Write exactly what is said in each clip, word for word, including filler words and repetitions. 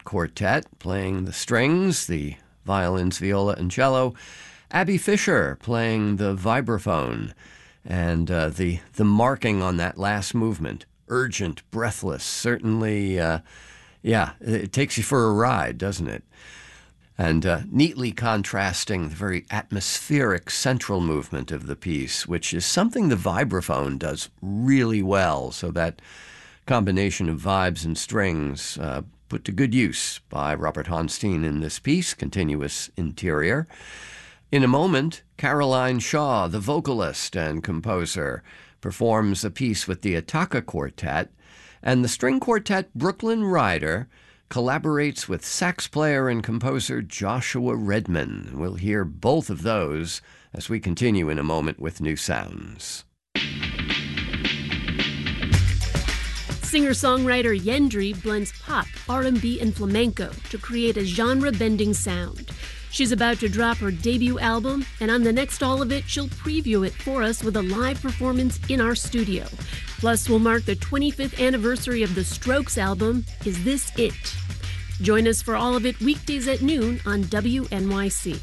Quartet playing the strings, the violins, viola, and cello. Abby Fisher playing the vibraphone. And uh, the, the marking on that last movement, urgent, breathless, certainly, uh, yeah, it takes you for a ride, doesn't it? And uh, neatly contrasting the very atmospheric central movement of the piece, which is something the vibraphone does really well. So that combination of vibes and strings uh, put to good use by Robert Honstein in this piece, Continuous Interior. In a moment, Caroline Shaw, the vocalist and composer, performs a piece with the Attacca Quartet, and the string quartet Brooklyn Rider collaborates with sax player and composer Joshua Redman. We'll hear both of those as we continue in a moment with New Sounds. Singer-songwriter Yendri blends pop, R and B, and flamenco to create a genre-bending sound. She's about to drop her debut album, and on the next All of It, she'll preview it for us with a live performance in our studio. Plus, we'll mark the twenty-fifth anniversary of the Strokes album, Is This It? Join us for All of It weekdays at noon on W N Y C.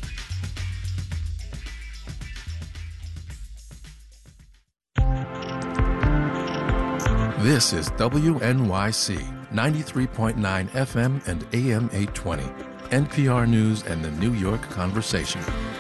This is W N Y C, ninety-three point nine F M and A M eight twenty. N P R News and the New York Conversation.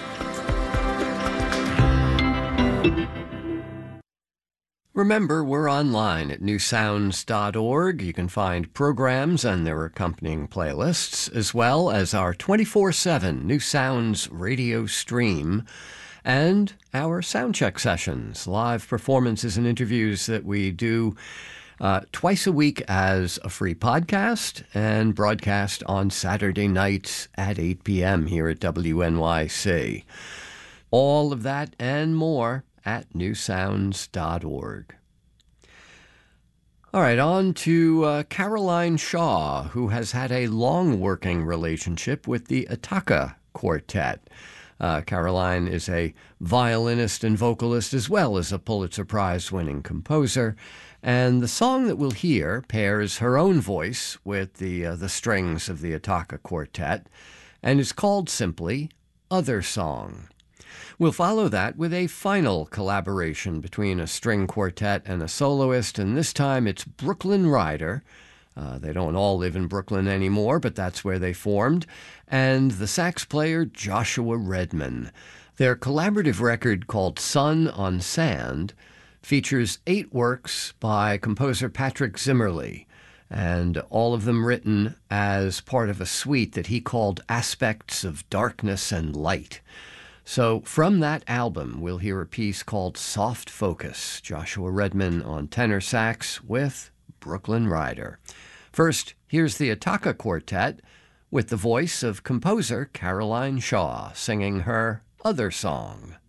Remember, we're online at new sounds dot org. You can find programs and their accompanying playlists, as well as our twenty-four seven New Sounds radio stream and our soundcheck sessions, live performances and interviews that we do Uh, twice a week as a free podcast and broadcast on Saturday nights at eight p.m. here at W N Y C. All of that and more at new sounds dot org. All right, on to uh, Caroline Shaw, who has had a long working relationship with the Attacca Quartet. Uh, Caroline is a violinist and vocalist as well as a Pulitzer Prize-winning composer. And the song that we'll hear pairs her own voice with the uh, the strings of the Attacca Quartet and is called simply Other Song. We'll follow that with a final collaboration between a string quartet and a soloist, and this time it's Brooklyn Rider. Uh, they don't all live in Brooklyn anymore, but that's where they formed, and the sax player Joshua Redman. Their collaborative record called Sun on Sand features eight works by composer Patrick Zimmerli, and all of them written as part of a suite that he called Aspects of Darkness and Light. So from that album, we'll hear a piece called Soft Focus, Joshua Redman on tenor sax with Brooklyn Rider. First, here's the Attacca Quartet with the voice of composer Caroline Shaw singing her Other Song.